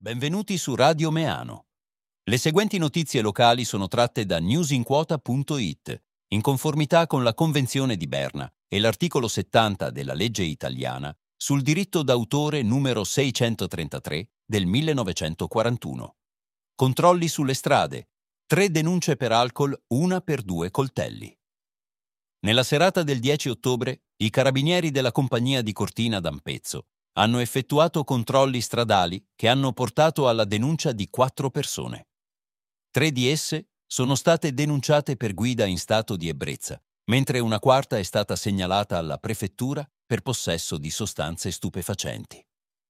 Benvenuti su Radio Meano. Le seguenti notizie locali sono tratte da newsinquota.it, in conformità con la Convenzione di Berna e l'articolo 70 della legge italiana sul diritto d'autore numero 633 del 1941. Controlli sulle strade. 3 denunce per alcol, una per 2 coltelli. Nella serata del 10 ottobre, i carabinieri della compagnia di Cortina d'Ampezzo hanno effettuato controlli stradali che hanno portato alla denuncia di 4 persone. 3 di esse sono state denunciate per guida in stato di ebbrezza, mentre una quarta è stata segnalata alla prefettura per possesso di sostanze stupefacenti.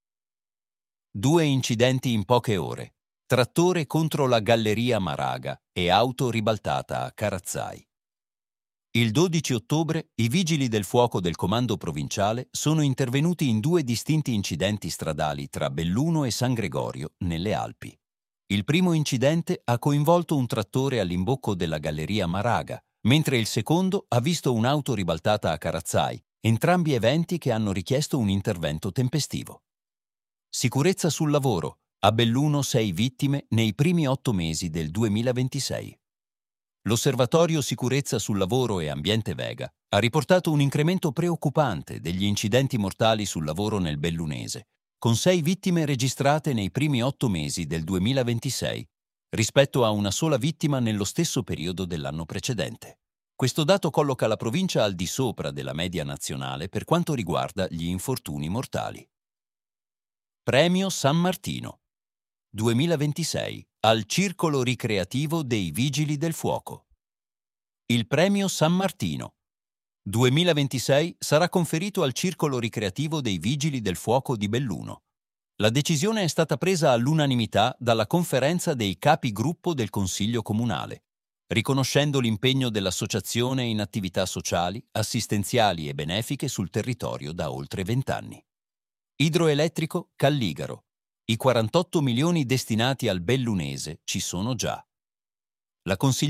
2 incidenti in poche ore. Trattore contro la Galleria Maraga e auto ribaltata a Carazzai. Il 12 ottobre i vigili del fuoco del comando provinciale sono intervenuti in 2 distinti incidenti stradali tra Belluno e San Gregorio, nelle Alpi. Il primo incidente ha coinvolto un trattore all'imbocco della Galleria Maraga, mentre il secondo ha visto un'auto ribaltata a Carazzai, entrambi eventi che hanno richiesto un intervento tempestivo. Sicurezza sul lavoro. A Belluno 6 vittime nei primi 8 mesi del 2026. L'Osservatorio Sicurezza sul Lavoro e Ambiente Vega ha riportato un incremento preoccupante degli incidenti mortali sul lavoro nel bellunese, con 6 vittime registrate nei primi 8 mesi del 2026, rispetto a una sola vittima nello stesso periodo dell'anno precedente. Questo dato colloca la provincia al di sopra della media nazionale per quanto riguarda gli infortuni mortali. Premio San Martino 2026 al Circolo Ricreativo dei Vigili del Fuoco. Il premio San Martino 2026 sarà conferito al Circolo Ricreativo dei Vigili del Fuoco di Belluno. La decisione è stata presa all'unanimità dalla conferenza dei capigruppo del Consiglio Comunale, riconoscendo l'impegno dell'associazione in attività sociali, assistenziali e benefiche sul territorio da oltre 20 anni. Idroelettrico Calligaro. I 48 milioni destinati al bellunese ci sono già. La